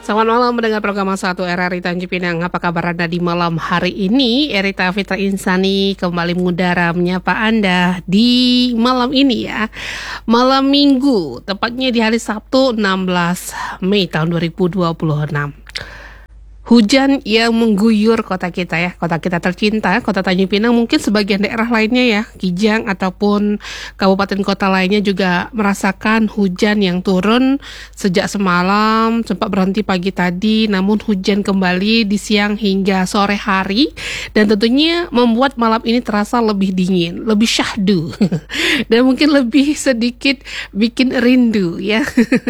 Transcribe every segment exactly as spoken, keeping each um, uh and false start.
Selamat malam mendengar program satu R R I Tanjung Pinang. Apa kabar Anda di malam hari ini? Erita Fitra Insani kembali mengudara menyapa Anda di malam ini ya. Malam Minggu, tepatnya di hari Sabtu enam belas Mei tahun dua ribu dua puluh enam. Hujan yang mengguyur kota kita ya, kota kita tercinta, kota Tanjung Pinang, mungkin sebagian daerah lainnya ya, Kijang ataupun kabupaten kota lainnya juga merasakan hujan yang turun sejak semalam, sempat berhenti pagi tadi, namun hujan kembali di siang hingga sore hari, dan tentunya membuat malam ini terasa lebih dingin, lebih syahdu, dan mungkin lebih sedikit bikin rindu ya.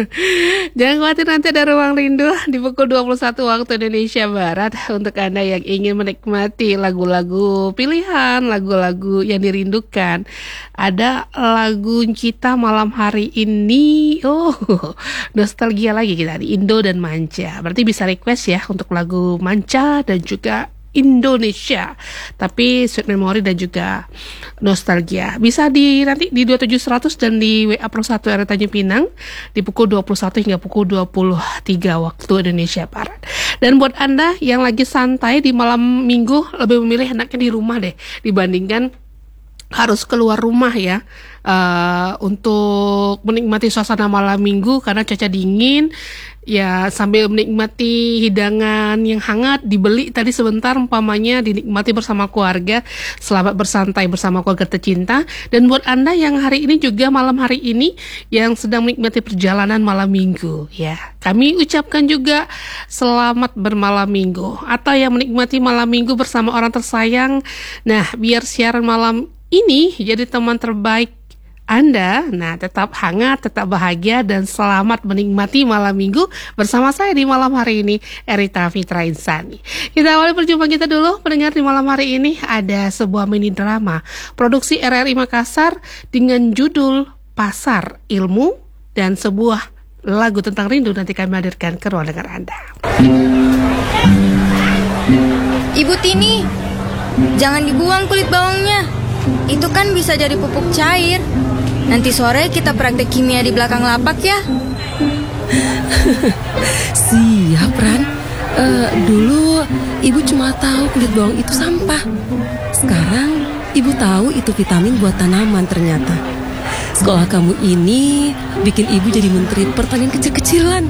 Jangan khawatir, nanti ada ruang rindu di pukul dua puluh satu waktu Indonesia Indonesia Barat untuk Anda yang ingin menikmati lagu-lagu pilihan, lagu-lagu yang dirindukan. Ada lagu kita malam hari ini, oh nostalgia lagi kita di Indo dan Manca. Berarti bisa request ya untuk lagu Manca dan juga Indonesia, tapi sweet memory dan juga nostalgia. Bisa di nanti di dua tujuh seratus dan di W A Pro satu R Tanjung Pinang di pukul dua puluh satu hingga pukul dua puluh tiga waktu Indonesia Barat. Dan buat Anda yang lagi santai di malam Minggu, lebih memilih enaknya di rumah deh dibandingkan harus keluar rumah ya, uh, untuk menikmati suasana malam Minggu karena cuaca dingin ya, sambil menikmati hidangan yang hangat dibeli tadi sebentar, umpamanya dinikmati bersama keluarga, selamat bersantai bersama keluarga tercinta. Dan buat Anda yang hari ini juga malam hari ini yang sedang menikmati perjalanan malam Minggu ya, kami ucapkan juga selamat bermalam Minggu, atau yang menikmati malam Minggu bersama orang tersayang. Nah, biar siaran malam ini jadi teman terbaik Anda, nah tetap hangat, tetap bahagia, dan selamat menikmati malam Minggu bersama saya di malam hari ini, Erita Fitra Insani. Kita awali perjumpaan kita dulu, pendengar. Di malam hari ini ada sebuah mini drama produksi R R I Makassar dengan judul Pasar Ilmu, dan sebuah lagu tentang rindu nanti kami hadirkan ke ruang dengar Anda. Ibu Tini, jangan dibuang kulit bawangnya. Itu kan bisa jadi pupuk cair. Nanti sore kita praktek kimia di belakang lapak ya. Siap, Ran. uh, Dulu ibu cuma tahu kulit bawang itu sampah. Sekarang ibu tahu itu vitamin buat tanaman ternyata. Sekolah kamu ini bikin ibu jadi menteri pertanian kecil-kecilan.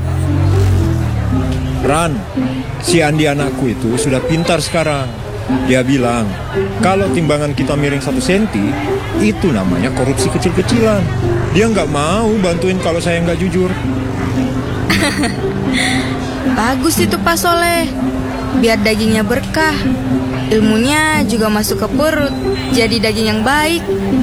Ran, si Andi anakku itu sudah pintar sekarang. Dia bilang, kalau timbangan kita miring satu senti, itu namanya korupsi kecil-kecilan. Dia nggak mau bantuin kalau saya nggak jujur. Bagus itu Pak Soleh. Biar dagingnya berkah, ilmunya juga masuk ke perut, jadi daging yang baik.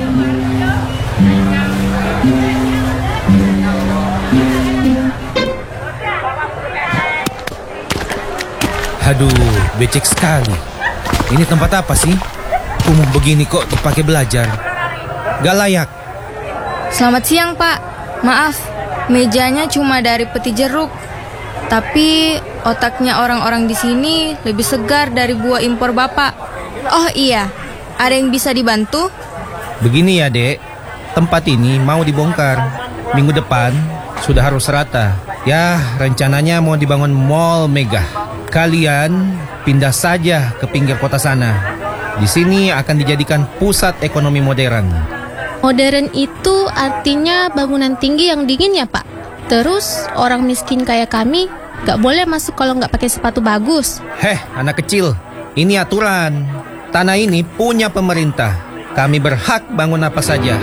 Aduh, becek sekali. Ini tempat apa sih? Kumuh begini kok dipakai belajar. Gak layak. Selamat siang Pak. Maaf, mejanya cuma dari peti jeruk. Tapi otaknya orang-orang di sini lebih segar dari buah impor Bapak. Oh iya, ada yang bisa dibantu? Begini ya dek, tempat ini mau dibongkar. Minggu depan sudah harus rata. Ya, rencananya mau dibangun mall mega. Kalian pindah saja ke pinggir kota sana. Di sini akan dijadikan pusat ekonomi modern. Modern itu artinya bangunan tinggi yang dingin ya Pak? Terus orang miskin kayak kami gak boleh masuk kalau gak pakai sepatu bagus. Heh, anak kecil, ini aturan. Tanah ini punya pemerintah. Kami berhak bangun apa saja.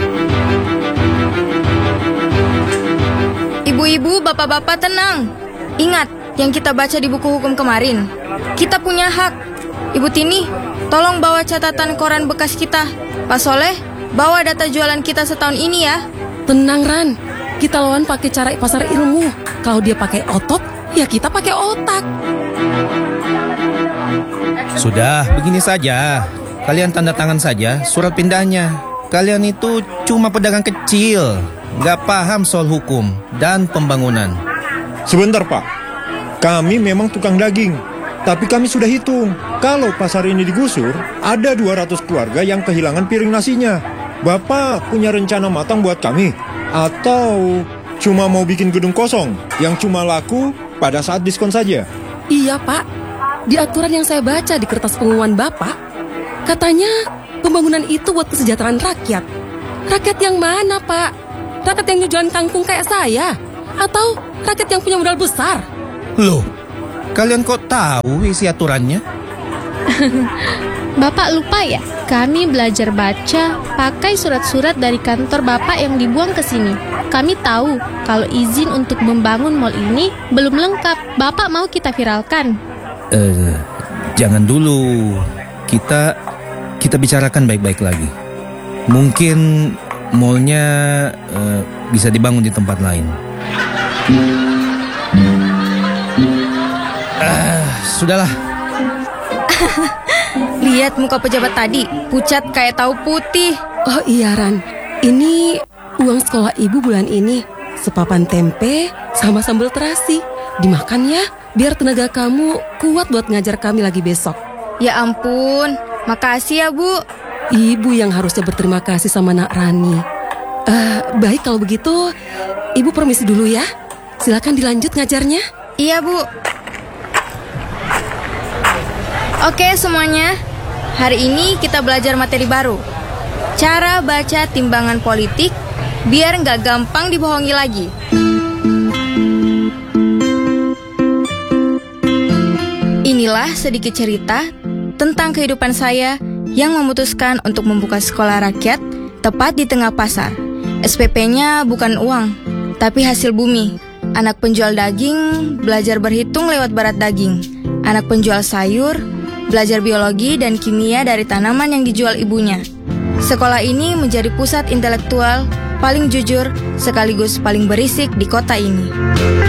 Ibu-ibu, bapak-bapak tenang. Ingat yang kita baca di buku hukum kemarin. Kita punya hak. Ibu Tini, tolong bawa catatan koran bekas kita. Pak Soleh, bawa data jualan kita setahun ini ya. Tenang Ran, kita lawan pakai cara pasar ilmu. Kalau dia pakai otot, ya kita pakai otak. Sudah, begini saja. Kalian tanda tangan saja surat pindahnya. Kalian itu cuma pedagang kecil, gak paham soal hukum dan pembangunan. Sebentar Pak, kami memang tukang daging, tapi kami sudah hitung. Kalau pasar ini digusur, ada dua ratus keluarga yang kehilangan piring nasinya. Bapak punya rencana matang buat kami? Atau cuma mau bikin gedung kosong yang cuma laku pada saat diskon saja. Iya Pak, di aturan yang saya baca di kertas pengumuman Bapak, katanya pembangunan itu buat kesejahteraan rakyat. Rakyat yang mana Pak? Rakyat yang jualan kangkung kayak saya? Atau rakyat yang punya modal besar? Loh, kalian kok tahu isi aturannya? Bapak lupa ya? Kami belajar baca pakai surat-surat dari kantor Bapak yang dibuang ke sini. Kami tahu kalau izin untuk membangun mal ini belum lengkap. Bapak mau kita viralkan? Eh, jangan dulu. Kita kita bicarakan baik-baik lagi. Mungkin malnya eh, bisa dibangun di tempat lain. Ah, sudahlah. Lihat muka pejabat tadi, pucat kayak tahu putih. Oh iya Ran, ini uang sekolah ibu bulan ini. Sepapan tempe sama sambal terasi. Dimakan ya, biar tenaga kamu kuat buat ngajar kami lagi besok. Ya ampun, makasih ya Bu. Ibu yang harusnya berterima kasih sama Nak Rani. Uh, baik kalau begitu, ibu permisi dulu ya. Silakan dilanjut ngajarnya. Iya Bu. Oke semuanya, hari ini kita belajar materi baru. Cara baca timbangan politik biar nggak gampang dibohongi lagi. Inilah sedikit cerita tentang kehidupan saya yang memutuskan untuk membuka sekolah rakyat tepat di tengah pasar. S P P-nya bukan uang, tapi hasil bumi. Anak penjual daging belajar berhitung lewat barat daging. Anak penjual sayur belajar biologi dan kimia dari tanaman yang dijual ibunya. Sekolah ini menjadi pusat intelektual paling jujur sekaligus paling berisik di kota ini.